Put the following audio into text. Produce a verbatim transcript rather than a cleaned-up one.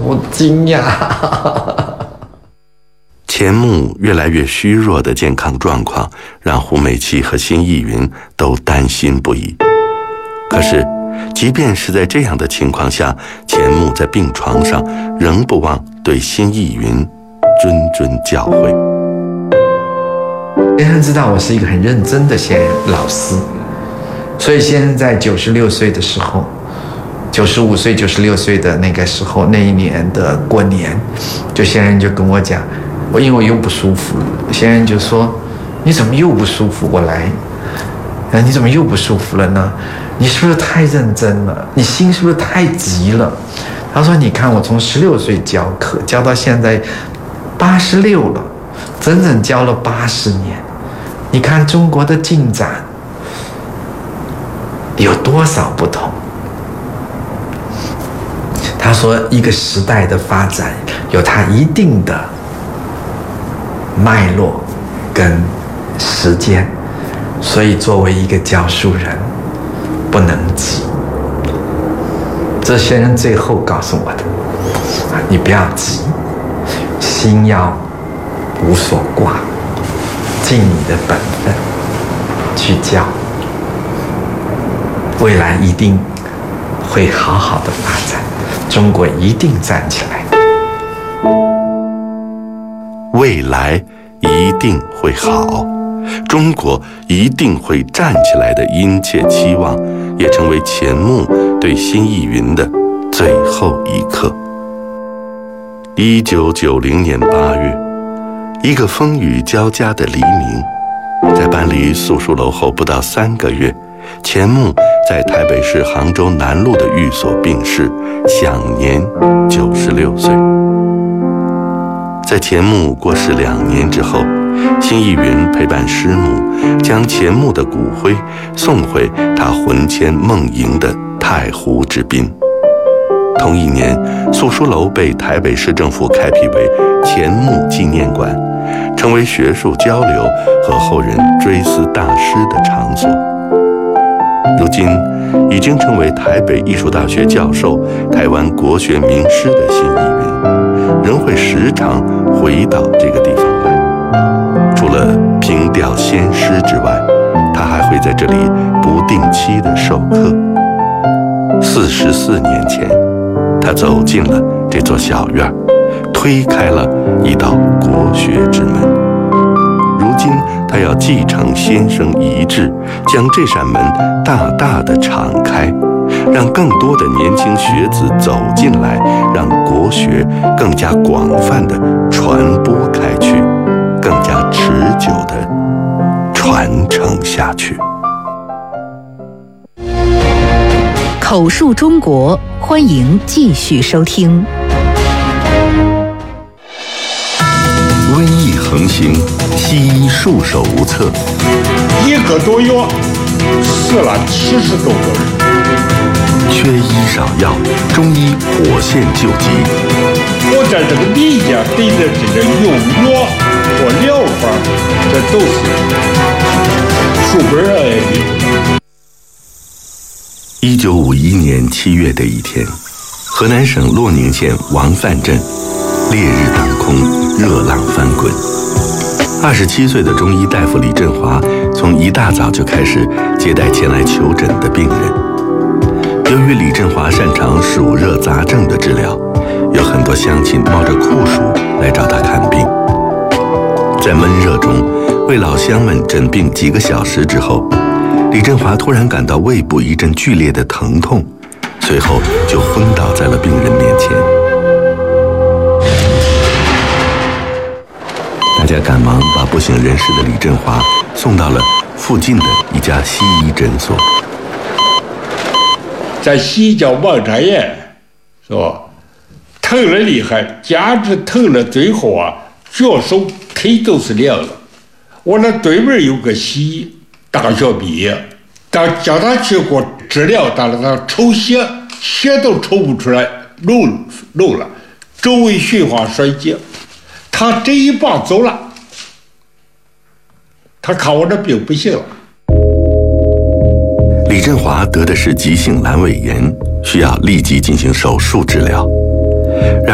惊呀！ 钱穆越来越虚弱的健康状况让胡美琪和辛逸云都担心不已。可是即便是在这样的情况下，钱穆在病床上仍不忘对辛逸云谆谆教诲。 先生知道我是一个很认真的先老师，所以先生在九十六岁的时候，九十五岁、九十六岁的那个时候，那一年的过年，就先生就跟我讲，我因为我又不舒服，先生就说：“你怎么又不舒服？我来。啊，你怎么又不舒服了呢？你是不是太认真了？你心是不是太急了？”他说：“你看，我从十六岁教课教到现在八十六了，整整教了八十年。你看中国的进展有多少不同？”他说：“一个时代的发展有它一定的脉络跟时间，所以作为一个教书人，不能急。”这先生最后告诉我的，啊，你不要急，心要无所挂，尽你的本分去教，未来一定会好好的发展，中国一定站起来， 未来一定会好，中国一定会站起来的殷切期望，也成为钱穆对辛逸云的最后一课。一九九零年八月，一个风雨交加的黎明，在搬离宿书楼后不到三个月，钱穆在台北市杭州南路的寓所病逝，享年九十六岁。在钱穆过世两年之后，辛逸云陪伴师母，将钱穆的骨灰送回他魂牵梦萦的太湖之滨。同一年，宿书楼被台北市政府开辟为钱穆纪念馆，成为学术交流和后人追思大师的场所。如今已经成为台北艺术大学教授、台湾国学名师的辛逸云，仍会时常回到这个地方来。除了凭吊先师之外，他还会在这里不定期的授课。四十四年前，他走进了这座小院，推开了一道国学之门。如今他要继承先生遗志，将这扇门大大的敞开，让更多的年轻学子走进来，让国学更加广泛的传播开去，更加持久的传承下去。 口述中国，欢迎继续收听。 瘟疫横行，西医束手无策。 一个多月死了七十多个人。 缺医少药，中医火线救急。 我在这个李家对着这个用药和疗法，这都是书本儿的。 一九五一年七月的一天，河南省洛宁县王范镇，烈日当空，热浪翻滚。二十七岁的中医大夫李振华从一大早就开始接待前来求诊的病人。由于李振华擅长暑热杂症的治疗，有很多乡亲冒着酷暑来找他看病。在闷热中为老乡们诊病几个小时之后，李振华突然感到胃部一阵剧烈的疼痛，随后就昏倒在了病人面前。大家赶忙把不省人事的李振华送到了附近的一家西医诊所。 在西医叫王察炎，是吧？疼了厉害，加之疼了，最后啊，脚手腿都是凉了。我那对面有个西医，大学毕业，当叫他去给我治疗，但是他抽血，血都抽不出来，漏漏了，周围循环衰竭。他这一棒走了，他看我这病不行了。 李振华得的是急性阑尾炎，需要立即进行手术治疗。然